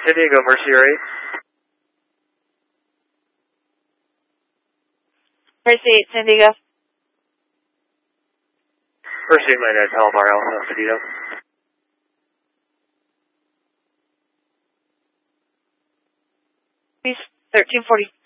San Diego, Mercier 8. Mercy 8, San Diego. Mercy 8, my dad, Palomar, Alpha, Sedito. 1340.